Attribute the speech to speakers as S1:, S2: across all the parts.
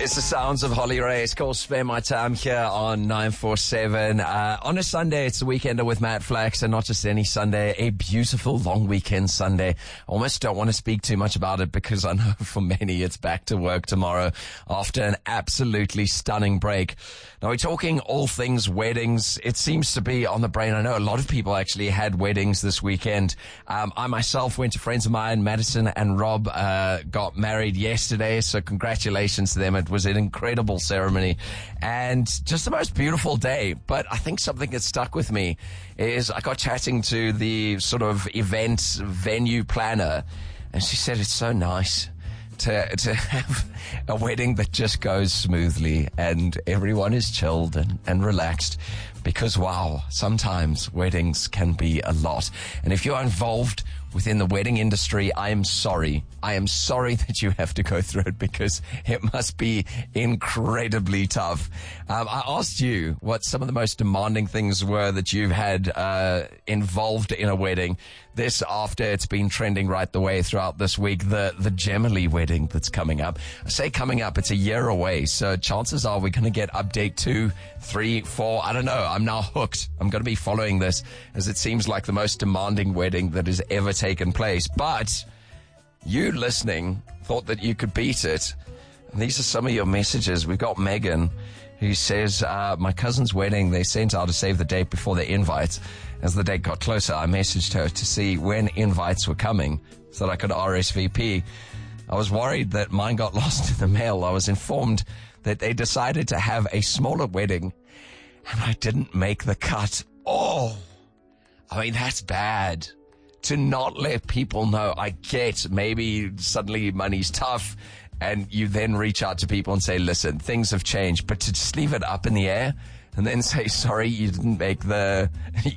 S1: It's the sounds of Holly Ray. It's called Spend My Time here on 947. On a Sunday, it's the Weekender with Matt Flax, and not just any Sunday, a beautiful long weekend Sunday. I almost don't want to speak too much about it because I know for many it's back to work tomorrow after an absolutely stunning break. Now, we're talking all things weddings. It seems to be on the brain. I know a lot of people actually had weddings this weekend. I myself went to friends of mine, Madison and Rob, got married yesterday, so congratulations to them. It was an incredible ceremony and just the most beautiful day. But I think something that stuck with me is I got chatting to the sort of event venue planner, and she said it's so nice to have a wedding that just goes smoothly and everyone is chilled and relaxed, because wow, sometimes weddings can be a lot. And if you're involved within the wedding industry, I am sorry that you have to go through it, because it must be incredibly tough. I asked you what some of the most demanding things were that you've had involved in a wedding. This after it's been trending right the way throughout this week, the Gemily wedding that's coming up. I say coming up, it's a year away, so chances are we're going to get update 2, 3, 4, I don't know. I'm now hooked. I'm going to be following this, as it seems like the most demanding wedding that has ever taken place. But you listening thought that you could beat it. And these are some of your messages. We've got Megan, who says, my cousin's wedding, they sent out a save the date before the invites. As the date got closer, I messaged her to see when invites were coming so that I could RSVP. I was worried that mine got lost in the mail. I was informed that they decided to have a smaller wedding and I didn't make the cut. Oh, I mean, that's bad. To not let people know. I get maybe suddenly money's tough and you then reach out to people and say, listen, things have changed, but to just leave it up in the air and then say, sorry, you didn't make the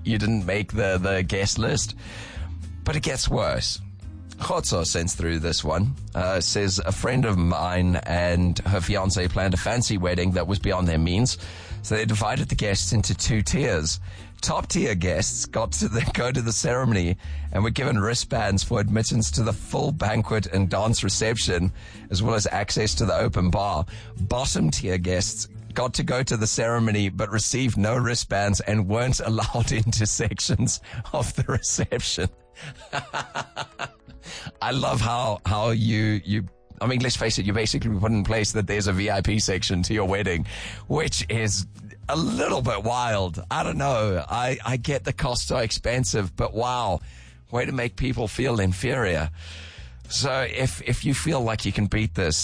S1: guest list. But it gets worse. Khotso sends through this one, says a friend of mine and her fiance planned a fancy wedding that was beyond their means. So they divided the guests into 2 tiers. Top tier guests got to go to the ceremony and were given wristbands for admittance to the full banquet and dance reception, as well as access to the open bar. Bottom tier guests got to go to the ceremony but received no wristbands and weren't allowed into sections of the reception. I love how you I mean, let's face it, you basically put in place that there's a VIP section to your wedding, which is a little bit wild. I don't know. I get the costs are expensive, but wow, way to make people feel inferior. So if you feel like you can beat this,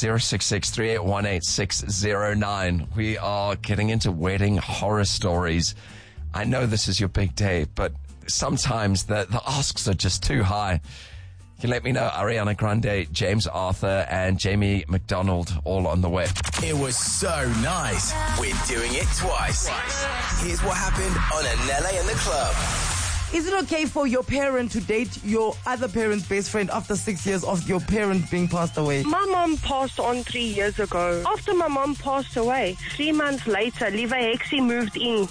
S1: 066-3818-609. We are getting into wedding horror stories. I know this is your big day, but sometimes the asks are just too high. You can let me know. Ariana Grande, James Arthur, and Jamie McDonald all on the way.
S2: It was so nice. We're doing it twice. Here's what happened on Anele in the Club.
S3: Is it okay for your parent to date your other parent's best friend after 6 years of your parent being passed away?
S4: My mom passed on 3 years ago. After my mom passed away, 3 months later, Liva Hexie moved in.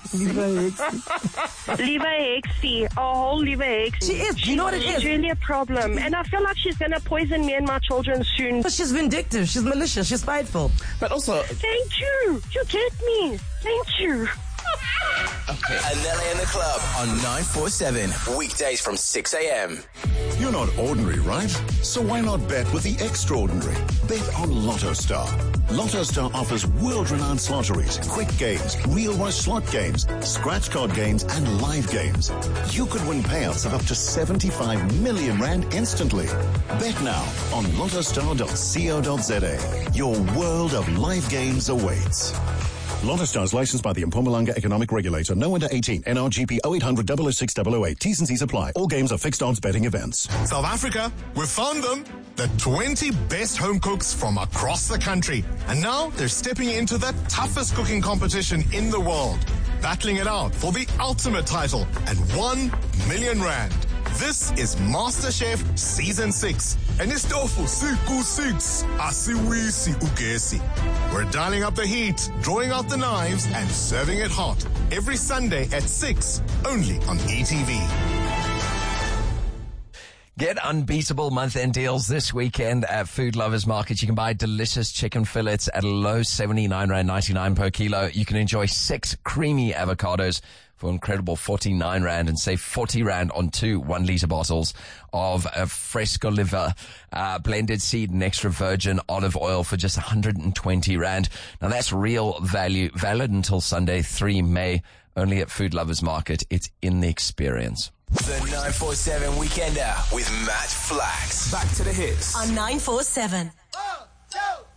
S4: Liva Hexie, a whole Liva Hexie.
S3: She is. You know what it is?
S4: It's really a problem. And I feel like she's going to poison me and my children soon.
S3: But she's vindictive. She's malicious. She's spiteful.
S5: But also...
S4: Thank you. You get me. Thank you.
S2: Okay. Anele in the Club on 947. Weekdays from 6 a.m.
S6: You're not ordinary, right? So why not bet with the extraordinary? Bet on Lotto Star. Lotto Star offers world-renowned lotteries, quick games, real rush slot games, scratch card games, and live games. You could win payouts of up to 75 million rand instantly. Bet now on lottostar.co.za. Your world of live games awaits. Lotto Stars licensed by the Mpumalanga Economic Regulator. No under 18. NRGP 0800 006 008. T's and C's apply. All games are fixed odds betting events.
S7: South Africa, we found them. The 20 best home cooks from across the country. And now they're stepping into the toughest cooking competition in the world. Battling it out for the ultimate title and 1 million rand. This is MasterChef Season 6. And it's tofu siku 6. Asiwisi ugesi. We're dialing up the heat, drawing out the knives, and serving it hot. Every Sunday at 6, only on ETV.
S1: Get unbeatable month-end deals this weekend at Food Lovers Market. You can buy delicious chicken fillets at a low R79.99 per kilo. You can enjoy 6 creamy avocados for incredible 49 Rand and save 40 Rand on 2 1-liter bottles of Fresco Liver, blended seed and extra virgin olive oil for just 120 Rand. Now that's real value, valid until Sunday, 3 May, only at Food Lovers Market. It's in the experience.
S2: The 947 Weekender with Matt Flax. Back to the hits.
S5: On 947.